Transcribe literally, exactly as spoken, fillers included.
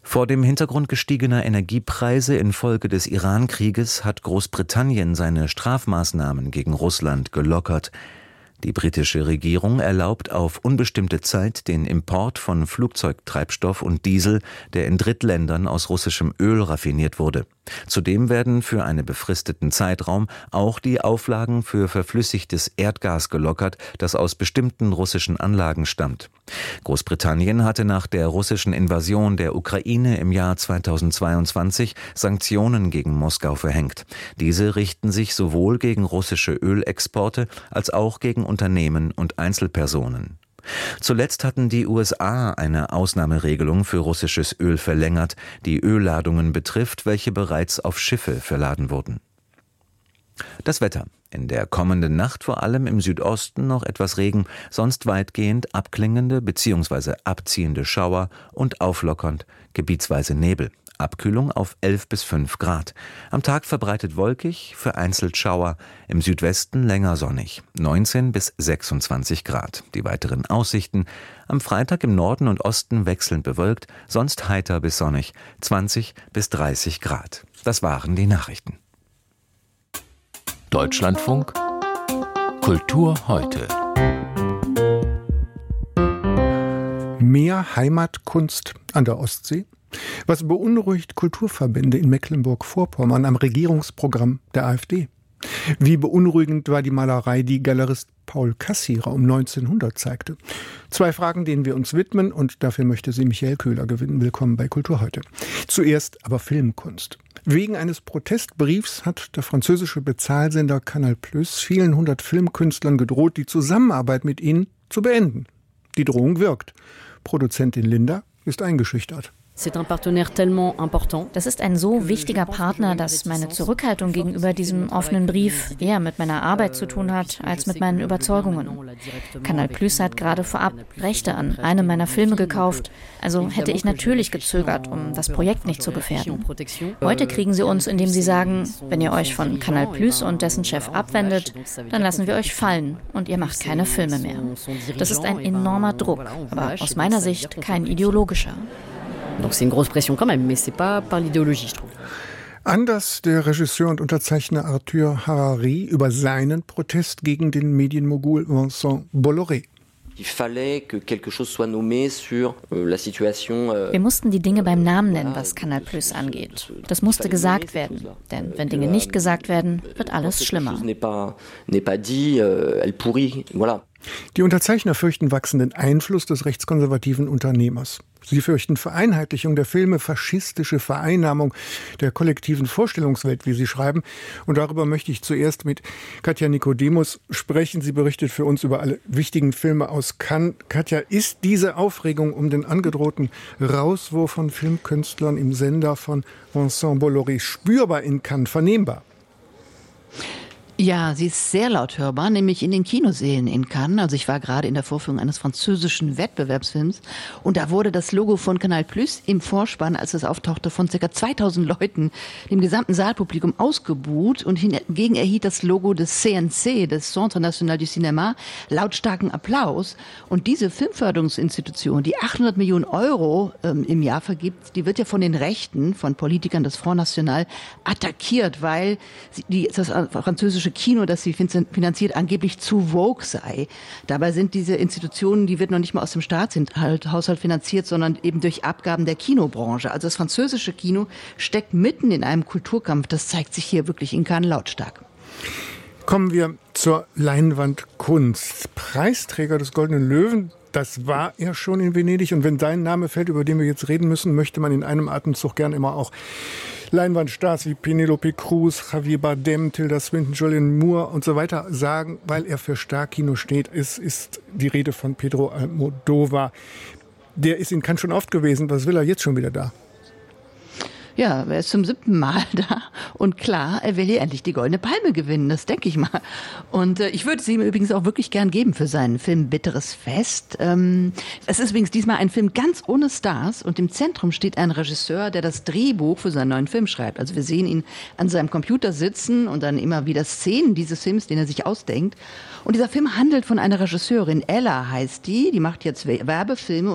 Vor dem Hintergrund gestiegener Energiepreise infolge des Iran-Krieges hat Großbritannien seine Strafmaßnahmen gegen Russland gelockert. Die britische Regierung erlaubt auf unbestimmte Zeit den Import von Flugzeugtreibstoff und Diesel, der in Drittländern aus russischem Öl raffiniert wurde. Zudem werden für einen befristeten Zeitraum auch die Auflagen für verflüssigtes Erdgas gelockert, das aus bestimmten russischen Anlagen stammt. Großbritannien hatte nach der russischen Invasion der Ukraine im Jahr zweitausendzweiundzwanzig Sanktionen gegen Moskau verhängt. Diese richten sich sowohl gegen russische Ölexporte als auch gegen Unternehmen und Einzelpersonen. Zuletzt hatten die U S A eine Ausnahmeregelung für russisches Öl verlängert, die Ölladungen betrifft, welche bereits auf Schiffe verladen wurden. Das Wetter. In der kommenden Nacht vor allem im Südosten noch etwas Regen, sonst weitgehend abklingende bzw. abziehende Schauer und auflockernd, gebietsweise Nebel. Abkühlung auf elf bis fünf Grad. Am Tag verbreitet wolkig, vereinzelt Schauer, im Südwesten länger sonnig, neunzehn bis sechsundzwanzig Grad. Die weiteren Aussichten: am Freitag im Norden und Osten wechselnd bewölkt, sonst heiter bis sonnig, zwanzig bis dreißig Grad. Das waren die Nachrichten. Deutschlandfunk Kultur heute. Mehr Heimatkunst an der Ostsee? Was beunruhigt Kulturverbände in Mecklenburg-Vorpommern am Regierungsprogramm der AfD? Wie beunruhigend war die Malerei, die Galerist Paul Kassierer um neunzehnhundert zeigte? Zwei Fragen, denen wir uns widmen, und dafür möchte sie Michael Köhler gewinnen. Willkommen bei Kultur heute. Zuerst aber Filmkunst. Wegen eines Protestbriefs hat der französische Bezahlsender Canal Plus vielen hundert Filmkünstlern gedroht, die Zusammenarbeit mit ihnen zu beenden. Die Drohung wirkt. Produzentin Linda ist eingeschüchtert. Das ist ein so wichtiger Partner, dass meine Zurückhaltung gegenüber diesem offenen Brief eher mit meiner Arbeit zu tun hat, als mit meinen Überzeugungen. Canal Plus hat gerade vorab Rechte an einem meiner Filme gekauft, also hätte ich natürlich gezögert, um das Projekt nicht zu gefährden. Heute kriegen sie uns, indem sie sagen, wenn ihr euch von Canal Plus und dessen Chef abwendet, dann lassen wir euch fallen und ihr macht keine Filme mehr. Das ist ein enormer Druck, aber aus meiner Sicht kein ideologischer. Donc c'est une grosse pression quand même, mais c'est pas par l'idéologie, je trouve. Anders der Regisseur und Unterzeichner Arthur Harari über seinen Protest gegen den Medienmogul Vincent Bolloré. Wir mussten die Dinge beim Namen nennen, was Canal Plus angeht. Das musste gesagt werden, denn wenn Dinge nicht gesagt werden, wird alles schlimmer. Die Unterzeichner fürchten wachsenden Einfluss des rechtskonservativen Unternehmers. Sie fürchten Vereinheitlichung der Filme, faschistische Vereinnahmung der kollektiven Vorstellungswelt, wie sie schreiben. Und darüber möchte ich zuerst mit Katja Nicodemus sprechen. Sie berichtet für uns über alle wichtigen Filme aus Cannes. Katja, ist diese Aufregung um den angedrohten Rauswurf von Filmkünstlern im Sender von Vincent Bolloré spürbar in Cannes, vernehmbar? Ja, sie ist sehr laut hörbar, nämlich in den Kinosälen in Cannes. Also ich war gerade in der Vorführung eines französischen Wettbewerbsfilms und da wurde das Logo von Canal Plus im Vorspann, als es auftauchte, von ca. zweitausend Leuten, dem gesamten Saalpublikum, ausgebuht, und hingegen erhielt das Logo des C N C, des Centre National du Cinéma, lautstarken Applaus. Und diese Filmförderungsinstitution, die achthundert Millionen Euro ähm, im Jahr vergibt, die wird ja von den Rechten, von Politikern des Front National attackiert, weil sie, die, das französische Kino, das sie finanziert, angeblich zu woke sei. Dabei sind diese Institutionen, die wird noch nicht mal aus dem Staatshaushalt finanziert, sondern eben durch Abgaben der Kinobranche. Also das französische Kino steckt mitten in einem Kulturkampf. Das zeigt sich hier wirklich in Cannes lautstark. Kommen wir zur Leinwandkunst. Preisträger des Goldenen Löwen, das war er schon in Venedig. Und wenn dein Name fällt, über den wir jetzt reden müssen, möchte man in einem Atemzug gern immer auch Leinwandstars wie Penelope Cruz, Javier Bardem, Tilda Swinton, Julianne Moore und so weiter sagen, weil er für Starkkino steht. Es ist die Rede von Pedro Almodóvar. Der ist in Cannes schon oft gewesen. Was will er jetzt schon wieder da? Ja, er ist zum siebten Mal da und klar, er will hier endlich die Goldene Palme gewinnen, das denke ich mal. Und äh, ich würde es ihm übrigens auch wirklich gern geben für seinen Film Bitteres Fest. Ähm, es ist übrigens diesmal ein Film ganz ohne Stars und im Zentrum steht ein Regisseur, der das Drehbuch für seinen neuen Film schreibt. Also wir sehen ihn an seinem Computer sitzen und dann immer wieder Szenen dieses Films, den er sich ausdenkt. Und dieser Film handelt von einer Regisseurin, Ella heißt die, die macht jetzt Werbefilme